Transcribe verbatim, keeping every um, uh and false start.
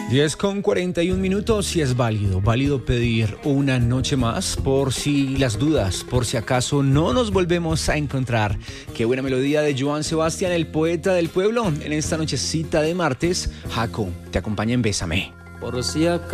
diez con cuarenta y un minutos y es válido, válido pedir una noche más por si las dudas, por si acaso no nos volvemos a encontrar. Qué buena melodía de Joan Sebastián, el poeta del pueblo, en esta nochecita de martes. Jaco, te acompaña en Bésame. Por si acaso